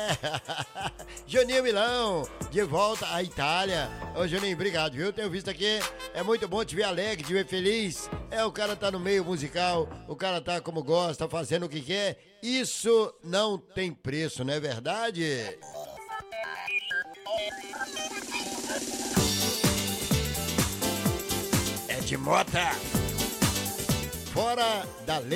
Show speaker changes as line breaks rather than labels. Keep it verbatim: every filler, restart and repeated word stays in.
Juninho Milão, de volta à Itália. Ô Juninho, obrigado, viu? Tenho visto aqui, é muito bom te ver alegre, te ver feliz. É, o cara tá no meio musical, o cara tá como gosta, fazendo o que quer. Isso não tem preço, não é verdade? É de Mota. Fora da lei.